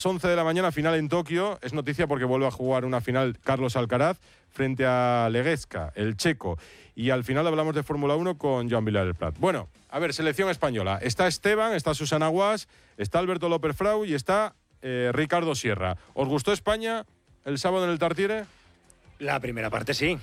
11 de la mañana, final en Tokio. Es noticia porque vuelve a jugar una final Carlos Alcaraz frente a Leguesca, el checo. Y al final hablamos de Fórmula 1 con Joan Vilar del Prat. Bueno, a ver, selección española. Está Esteban, está Susana Guas, está Alberto López Frau y está Ricardo Sierra. ¿Os gustó España el sábado en el Tartiere? La primera parte sí,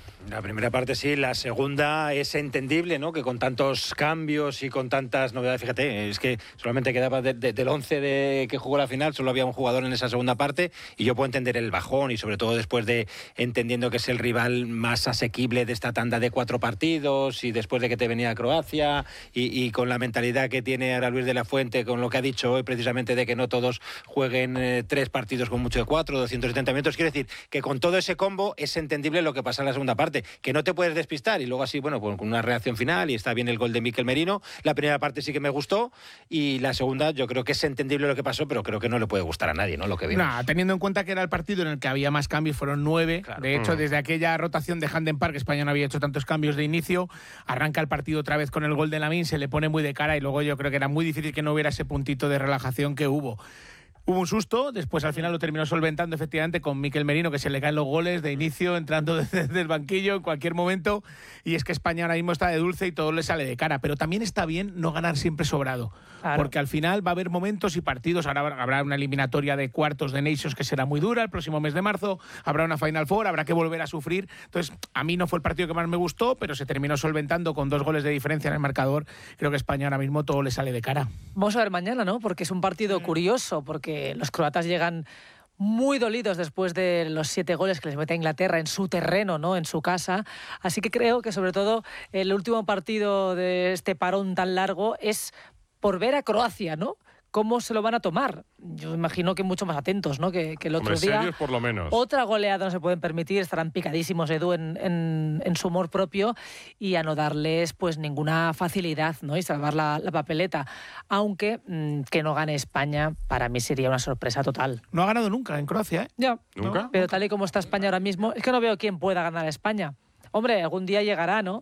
la segunda es entendible, ¿no? Que con tantos cambios y con tantas novedades, fíjate, es que solamente quedaba del 11 que jugó la final, solo había un jugador en esa segunda parte y yo puedo entender el bajón y sobre todo después de entendiendo que es el rival más asequible de esta tanda de 4 partidos y después de que te venía Croacia y con la mentalidad que tiene ahora Luis de la Fuente, con lo que ha dicho hoy precisamente de que no todos jueguen 3 partidos con mucho de 4, 270 minutos, quiero decir que con todo ese combo es entendible lo que pasa en la segunda parte, que no te puedes despistar y luego así, bueno, pues con una reacción final y está bien el gol de Mikel Merino. La primera parte sí que me gustó y la segunda yo creo que es entendible lo que pasó, pero creo que no le puede gustar a nadie, ¿no? Lo que vimos. No, teniendo en cuenta que era el partido en el que había más cambios, fueron 9. Claro. De hecho, desde aquella rotación de Handen Park, España no había hecho tantos cambios de inicio. Arranca el partido otra vez con el gol de Lamine, se le pone muy de cara y luego yo creo que era muy difícil que no hubiera ese puntito de relajación que hubo. Hubo un susto, después al final lo terminó solventando efectivamente con Mikel Merino, que se le caen los goles de inicio, entrando desde el banquillo en cualquier momento, y es que España ahora mismo está de dulce y todo le sale de cara, pero también está bien no ganar siempre sobrado, claro. Porque al final va a haber momentos y partidos, ahora habrá una eliminatoria de cuartos de Nations que será muy dura el próximo mes de marzo, habrá una Final Four, habrá que volver a sufrir, entonces a mí no fue el partido que más me gustó, pero se terminó solventando con 2 goles de diferencia en el marcador. Creo que España ahora mismo todo le sale de cara. Vamos a ver mañana, ¿no? Porque es un partido curioso, porque los croatas llegan muy dolidos después de los 7 goles que les mete a Inglaterra en su terreno, ¿no? En su casa. Así que creo que sobre todo el último partido de este parón tan largo es por ver a Croacia, ¿no? ¿Cómo se lo van a tomar? Yo imagino que mucho más atentos, ¿no? Que el otro día. Serios, por lo menos. Otra goleada no se pueden permitir, estarán picadísimos, Edu, en su humor propio y a no darles pues ninguna facilidad, ¿no? Y salvar la papeleta. Aunque que no gane España, para mí sería una sorpresa total. No ha ganado nunca en Croacia, ¿eh? Ya. ¿Nunca? No, pero tal y como está España ahora mismo, es que no veo quién pueda ganar a España. Hombre, algún día llegará, ¿no?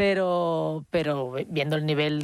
Pero viendo el nivel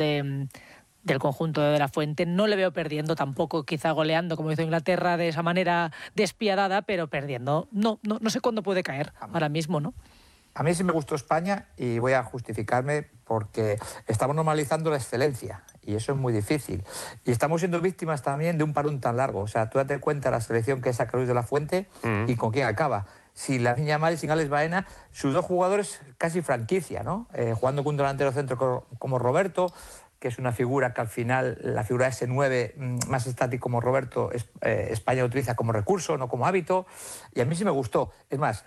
del conjunto de la Fuente, no le veo perdiendo tampoco, quizá goleando como hizo Inglaterra de esa manera despiadada, pero perdiendo. No sé cuándo puede caer ahora mismo, ¿no? A mí sí me gustó España y voy a justificarme porque estamos normalizando la excelencia y eso es muy difícil. Y estamos siendo víctimas también de un parón tan largo. O sea, tú date cuenta la selección que saca Luis de la Fuente y con quién acaba. Sin Lamine Yamal y sin Alex Baena, sus 2 jugadores casi franquicia, ¿no? Jugando con un delantero centro como Roberto, que es una figura que al final, la figura de ese 9 más estático como Roberto, España utiliza como recurso, no como hábito, y a mí sí me gustó. Es más,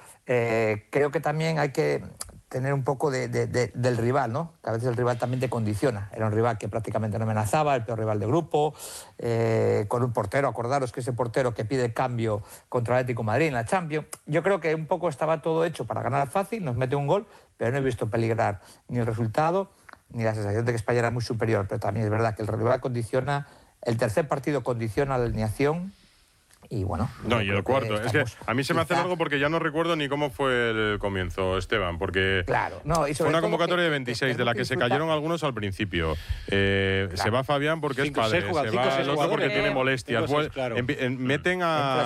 creo que también hay que tener un poco del rival, ¿no? Que a veces el rival también te condiciona. Era un rival que prácticamente no amenazaba, el peor rival de grupo, con un portero, acordaros que ese portero que pide cambio contra el Atlético de Madrid en la Champions. Yo creo que un poco estaba todo hecho para ganar fácil, nos mete un gol, pero no he visto peligrar ni el resultado, ni la sensación de que España era muy superior, pero también es verdad que el rival condiciona, el tercer partido condiciona la alineación y bueno... No, y el cuarto. Es que a mí se me hace largo porque ya no recuerdo ni cómo fue el comienzo, Esteban, porque claro, no, y fue una convocatoria de 26, de la que se cayeron algunos al principio. Claro. Se va Fabián porque es padre, se va el otro porque tiene molestias. Claro. Meten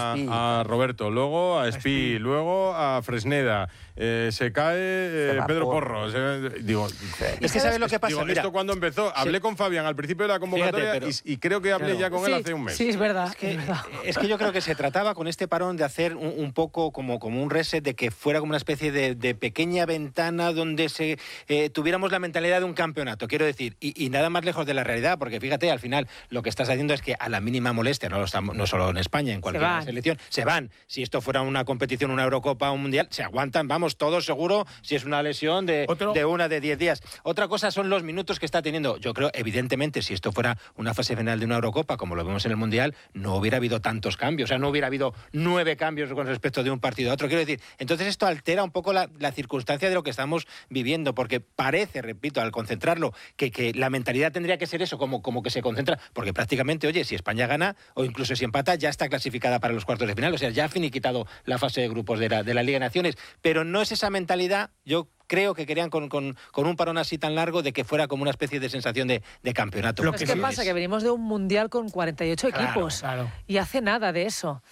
a Roberto, luego a Espí, luego a Fresneda. Se cae Pedro Porro. Digo, es que ¿sabes lo que pasa? Digo, mira, esto cuando empezó, hablé con Fabián al principio de la convocatoria, fíjate, y creo que hablé ya con él hace un mes. Sí, es verdad. Es que yo creo que se trataba con este parón de hacer un poco como un reset, de que fuera como una especie de pequeña ventana donde tuviéramos la mentalidad de un campeonato, quiero decir, y nada más lejos de la realidad, porque fíjate, al final lo que estás haciendo es que a la mínima molestia, no solo en España, en cualquier selección, se van. Si esto fuera una competición, una Eurocopa, un Mundial, se aguantan, vamos, todos seguro, si es una lesión de 10 días. Otra cosa son los minutos que está teniendo. Yo creo, evidentemente, si esto fuera una fase final de una Eurocopa, como lo vemos en el Mundial, no hubiera habido tantos cambios, o sea, no hubiera habido 9 cambios con respecto de un partido a otro. Quiero decir, entonces esto altera un poco la circunstancia de lo que estamos viviendo, porque parece, repito, al concentrarlo, que la mentalidad tendría que ser eso, como que se concentra, porque prácticamente, oye, si España gana, o incluso si empata, ya está clasificada para los cuartos de final, o sea, ya ha finiquitado la fase de grupos de la Liga de Naciones, pero no es esa mentalidad, yo creo que querían con un parón así tan largo de que fuera como una especie de sensación de campeonato. ¿Qué pasa? Que venimos de un mundial con 48 equipos y hace nada de eso.